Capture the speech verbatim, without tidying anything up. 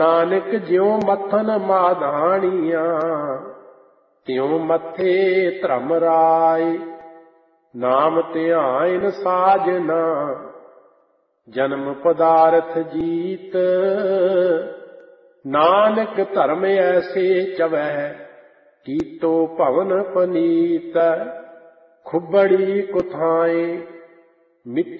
ਨਾਨਕ ਜਿਉ ਮੱਥਨ ਮਾਧਾਣੀਆਂ ਤਿਉ ਮੱਥੇ ਧਰਮ ਰਾਏ। ਨਾਮ ਧਿਆਇਨ ਸਾਜਨਾ ਜਨਮ ਪਦਾਰਥ ਜੀਤ। ਨਾਨਕ ਧਰਮ ਐਸੇ ਚਵੈ ਕੀਤੋ ਭਵਨ ਪਨੀਤ। ਖੁੱਬੜੀ ਕੁਥਾਏ ਮਿੱਠੀ